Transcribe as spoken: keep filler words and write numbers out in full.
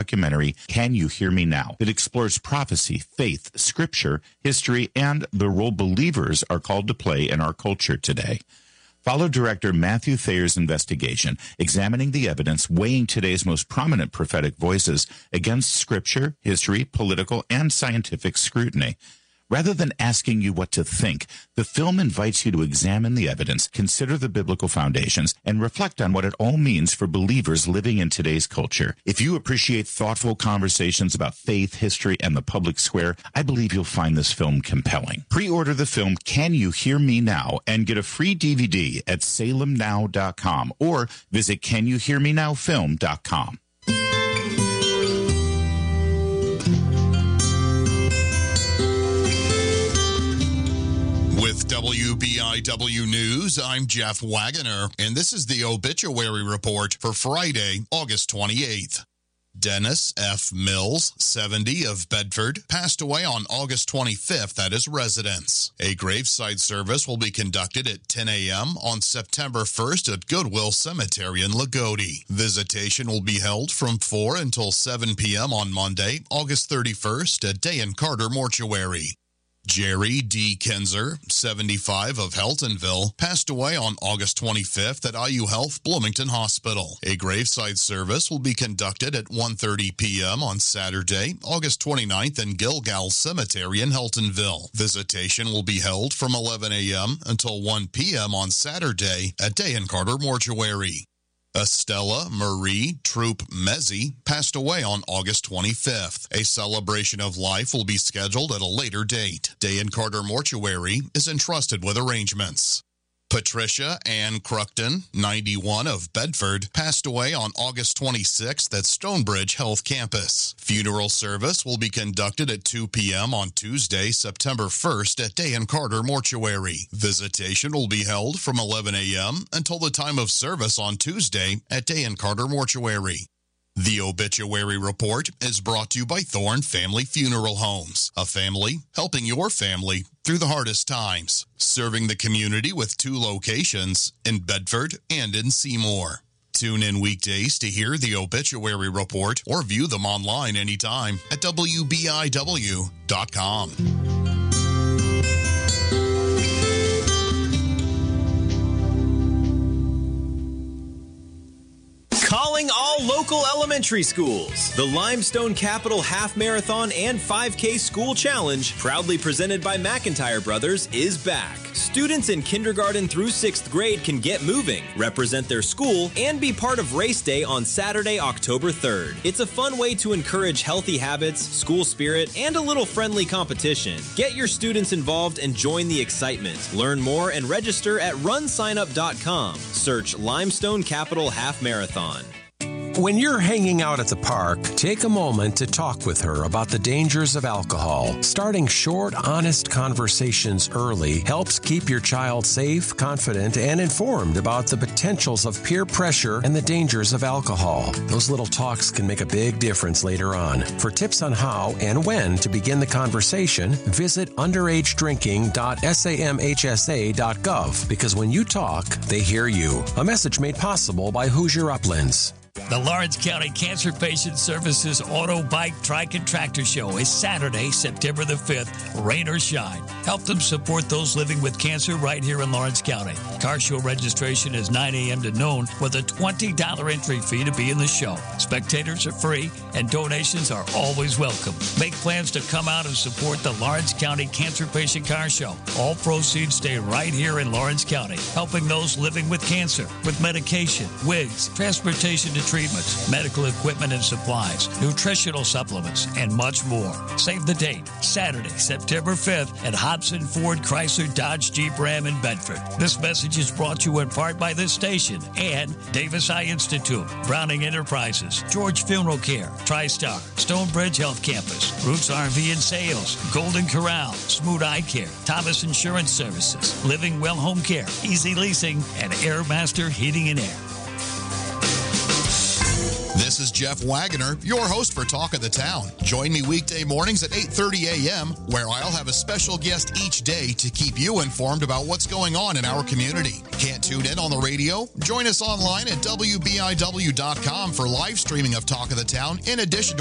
documentary, Can You Hear Me Now? It explores prophecy, faith, scripture, history, and the role believers are called to play in our culture today. Follow director Matthew Thayer's investigation, examining the evidence, weighing today's most prominent prophetic voices against scripture, history, political, and scientific scrutiny. Rather than asking you what to think, the film invites you to examine the evidence, consider the biblical foundations, and reflect on what it all means for believers living in today's culture. If you appreciate thoughtful conversations about faith, history, and the public square, I believe you'll find this film compelling. Pre-order the film Can You Hear Me Now and get a free D V D at salem now dot com or visit can you hear me now film dot com. With W B I W News, I'm Jeff Wagoner, and this is the obituary report for Friday, August twenty-eighth. Dennis F. Mills, seventy, of Bedford, passed away on August twenty-fifth at his residence. A graveside service will be conducted at ten a.m. on September first at Goodwill Cemetery in Lagodi. Visitation will be held from four until seven p.m. on Monday, August thirty-first at Day and Carter Mortuary. Jerry D. Kinzer, seventy-five, of Heltonville, passed away on August twenty-fifth at I U Health Bloomington Hospital. A graveside service will be conducted at one thirty p.m. on Saturday, August twenty-ninth in Gilgal Cemetery in Heltonville. Visitation will be held from eleven a.m. until one p.m. on Saturday at Day and Carter Mortuary. Estella Marie Troop Mezzi passed away on August twenty-fifth. A celebration of life will be scheduled at a later date. Day and Carter Mortuary is entrusted with arrangements. Patricia Ann Cruckton, ninety-one, of Bedford, passed away on August twenty-sixth at Stonebridge Health Campus. Funeral service will be conducted at two p.m. on Tuesday, September first at Day and Carter Mortuary. Visitation will be held from eleven a.m. until the time of service on Tuesday at Day and Carter Mortuary. The obituary report is brought to you by Thorne Family Funeral Homes, a family helping your family through the hardest times, serving the community with two locations in Bedford and in Seymour. Tune in weekdays to hear the obituary report or view them online anytime at W B I W dot com. Calling all local elementary schools. The Limestone Capital Half Marathon and five K School Challenge, proudly presented by McIntyre Brothers, is back. Students in kindergarten through sixth grade can get moving, represent their school, and be part of race day on Saturday, October third. It's a fun way to encourage healthy habits, school spirit, and a little friendly competition. Get your students involved and join the excitement. Learn more and register at run sign up dot com. Search Limestone Capital Half Marathon. When you're hanging out at the park, take a moment to talk with her about the dangers of alcohol. Starting short, honest conversations early helps keep your child safe, confident, and informed about the potentials of peer pressure and the dangers of alcohol. Those little talks can make a big difference later on. For tips on how and when to begin the conversation, visit underage drinking dot samhsa dot gov, because when you talk, they hear you. A message made possible by Hoosier Uplands. The Lawrence County Cancer Patient Services Auto, Bike, Trike, and Tractor Show is Saturday, September the fifth, rain or shine. Help them support those living with cancer right here in Lawrence County. Car show registration is nine a.m. to noon with a twenty dollars entry fee to be in the show. Spectators are free and donations are always welcome. Make plans to come out and support the Lawrence County Cancer Patient Car Show. All proceeds stay right here in Lawrence County, helping those living with cancer with medication, wigs, transportation to treatments, medical equipment and supplies, nutritional supplements, and much more. Save the date, Saturday, September fifth at Hobson Ford Chrysler Dodge Jeep Ram in Bedford. This message is brought to you in part by this station and Davis Eye Institute, Browning Enterprises, George Funeral Care, TriStar, Stonebridge Health Campus, Roots R V and Sales, Golden Corral, Smoot Eye Care, Thomas Insurance Services, Living Well Home Care, Easy Leasing, and Airmaster Heating and Air. This is Jeff Wagoner, your host for Talk of the Town. Join me weekday mornings at eight thirty a.m., where I'll have a special guest each day to keep you informed about what's going on in our community. Can't tune in on the radio? Join us online at W B I W dot com for live streaming of Talk of the Town, in addition to